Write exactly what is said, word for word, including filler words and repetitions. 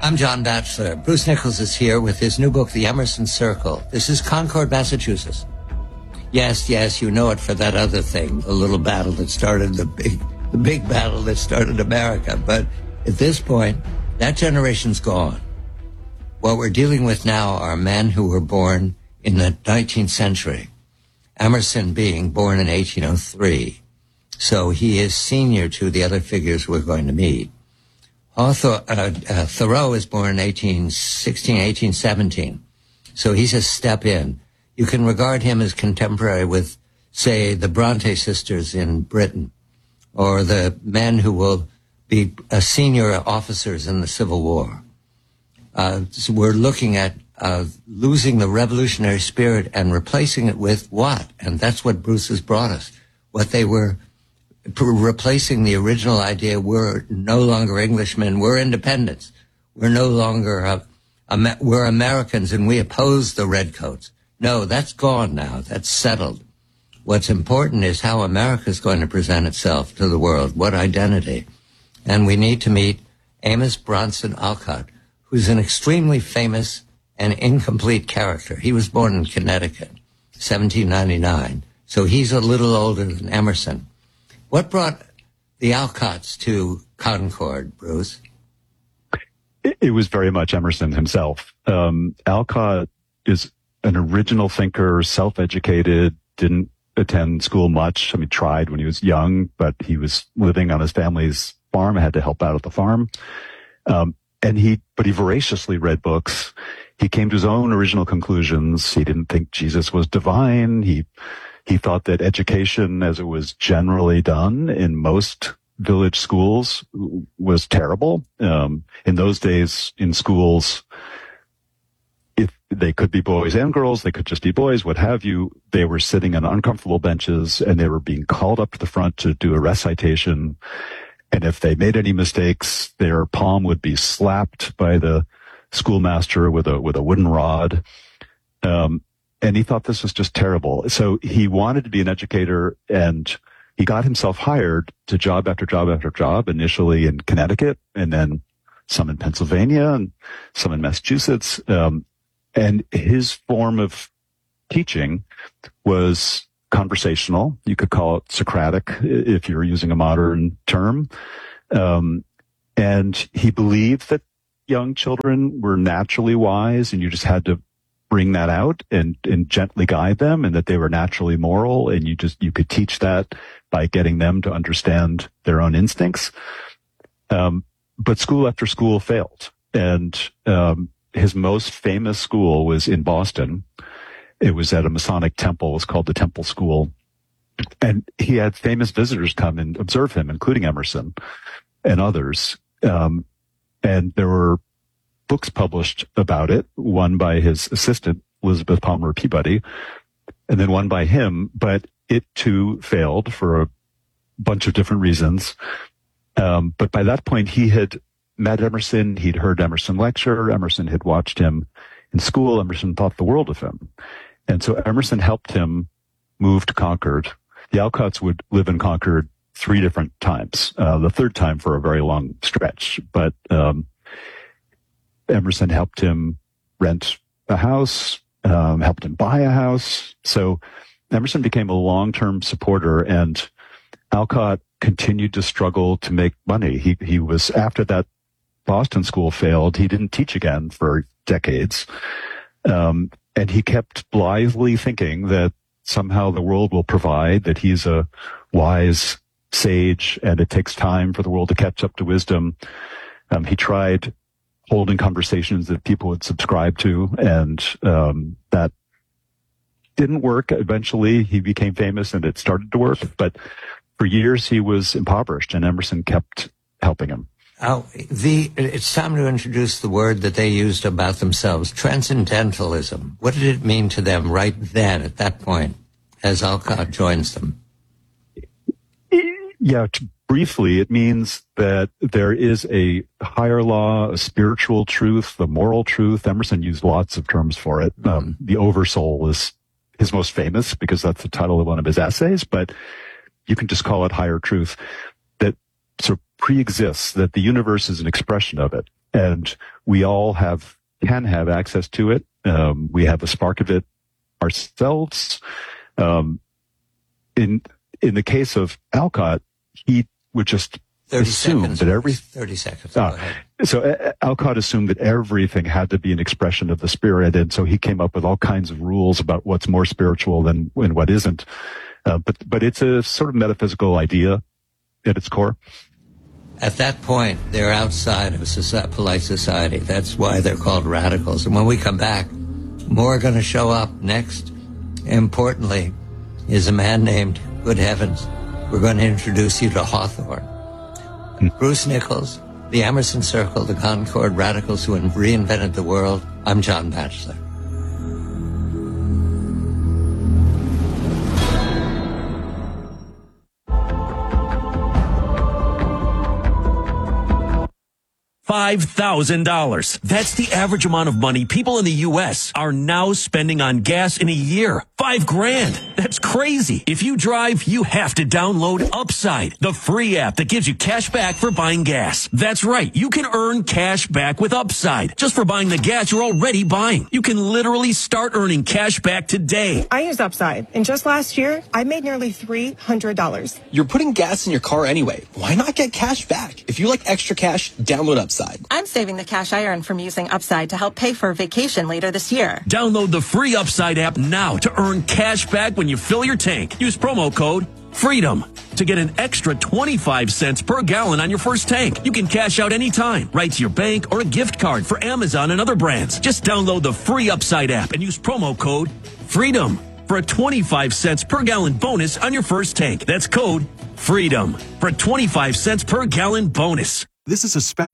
I'm John Batchelor. Bruce Nichols is here with his new book, The Emerson Circle. This is Concord, Massachusetts. Yes, yes, you know it for that other thing, the little battle that started the big, the big battle that started America. But at this point, that generation's gone. What we're dealing with now are men who were born in the nineteenth century. Emerson being born in eighteen oh three. So he is senior to the other figures we're going to meet. Hawthorne, uh, uh, Thoreau is born in eighteen sixteen, eighteen seventeen. So he's a step in. You can regard him as contemporary with, say, the Bronte sisters in Britain, or the men who will be uh, senior officers in the Civil War. Uh, so we're looking at uh, losing the revolutionary spirit and replacing it with what? And that's what Bruce has brought us. What they were replacing the original idea, we're no longer Englishmen, we're independents. We're no longer, uh, Amer- we're Americans and we oppose the redcoats. No, that's gone now. That's settled. What's important is how America is going to present itself to the world, what identity. And we need to meet Amos Bronson Alcott, who's an extremely famous and incomplete character. He was born in Connecticut, seventeen ninety-nine. So he's a little older than Emerson. What brought the Alcotts to Concord, Bruce? It, it was very much Emerson himself. Um, Alcott is an original thinker, self-educated, didn't attend school much. I mean, tried when he was young, but he was living on his family's farm, had to help out at the farm. Um, and he, but he voraciously read books. He came to his own original conclusions. He didn't think Jesus was divine. He, he thought that education, as it was generally done in most village schools, was terrible. Um, in those days, in schools, if they could be boys and girls, they could just be boys, what have you. They were sitting on uncomfortable benches and they were being called up to the front to do a recitation. And if they made any mistakes, their palm would be slapped by the schoolmaster with a, with a wooden rod. Um, and he thought this was just terrible. So he wanted to be an educator and he got himself hired to job after job after job, initially in Connecticut and then some in Pennsylvania and some in Massachusetts. Um, And his form of teaching was conversational. You could call it Socratic if you're using a modern term. Um, and he believed that young children were naturally wise and you just had to bring that out and, and gently guide them, and that they were naturally moral, and you just, you could teach that by getting them to understand their own instincts. Um, but school after school failed. And, um, his most famous school was in Boston. It was at a Masonic temple. It was called the Temple School. And he had famous visitors come and observe him, including Emerson and others. Um, and there were books published about it, one by his assistant, Elizabeth Palmer Peabody, and then one by him. But it too failed for a bunch of different reasons. Um, but by that point, he had met Emerson. He'd heard Emerson lecture. Emerson had watched him in school. Emerson thought the world of him. And so Emerson helped him move to Concord. The Alcotts would live in Concord three different times, uh, the third time for a very long stretch. But um, Emerson helped him rent a house, um, helped him buy a house. So Emerson became a long-term supporter, and Alcott continued to struggle to make money. He he was, after that Boston school failed, he didn't teach again for decades. Um, and he kept blithely thinking that somehow the world will provide, that he's a wise sage and it takes time for the world to catch up to wisdom. Um, he tried holding conversations that people would subscribe to, and um, that didn't work. Eventually he became famous and it started to work, but for years he was impoverished, and Emerson kept helping him. Oh, the, it's time to introduce the word that they used about themselves, transcendentalism. What did it mean to them right then, at that point, as Alcott joins them? Yeah, to, briefly, it means that there is a higher law, a spiritual truth, the moral truth. Emerson used lots of terms for it. Mm-hmm. Um, the Oversoul is his most famous because that's the title of one of his essays, but you can just call it higher truth that sort of pre-exists, that the universe is an expression of it. and we all have can have access to it. Um, we have a spark of it ourselves. Um, in in the case of Alcott, he would just assume seconds, that every thirty seconds. Uh, so uh, Alcott assumed that everything had to be an expression of the spirit, and so he came up with all kinds of rules about what's more spiritual than and what isn't. Uh, but but it's a sort of metaphysical idea at its core. At that point, they're outside of society, polite society. That's why they're called radicals. And when we come back, more are going to show up. Next, importantly, is a man named, good heavens, we're going to introduce you to Hawthorne. Hmm. Bruce Nichols, the Emerson Circle, the Concord Radicals who reinvented the world. I'm John Batchelor. five thousand dollars. That's the average amount of money people in the U S are now spending on gas in a year. Five grand. That's crazy. If you drive, you have to download Upside, the free app that gives you cash back for buying gas. That's right. You can earn cash back with Upside just for buying the gas you're already buying. You can literally start earning cash back today. I use Upside, and just last year, I made nearly three hundred dollars. You're putting gas in your car anyway. Why not get cash back? If you like extra cash, download Upside. I'm saving the cash I earn from using Upside to help pay for a vacation later this year. Download the free Upside app now to earn cash back when you fill your tank. Use promo code FREEDOM to get an extra twenty-five cents per gallon on your first tank. You can cash out anytime, right to your bank or a gift card for Amazon and other brands. Just download the free Upside app and use promo code FREEDOM for a twenty-five cents per gallon bonus on your first tank. That's code FREEDOM for a twenty-five cents per gallon bonus. This is a special